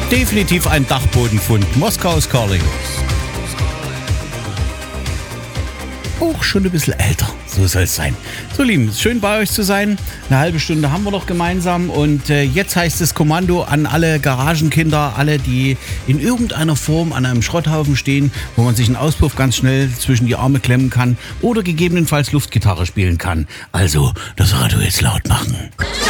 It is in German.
Definitiv ein Dachbodenfund. Moskau's Calling. Auch schon ein bisschen älter. So soll es sein. So, Lieben, schön bei euch zu sein. Eine halbe Stunde haben wir noch gemeinsam. Und jetzt heißt es Kommando an alle Garagenkinder, alle, die in irgendeiner Form an einem Schrotthaufen stehen, wo man sich einen Auspuff ganz schnell zwischen die Arme klemmen kann oder gegebenenfalls Luftgitarre spielen kann. Also, das Radio jetzt laut machen.